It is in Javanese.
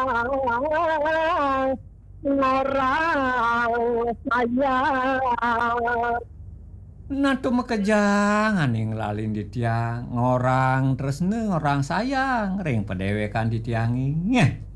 orang sayang. Natu makejang aning lalin di tiang ngorang terus ne orang sayang ring pedewekan di tiangi. Nyeh.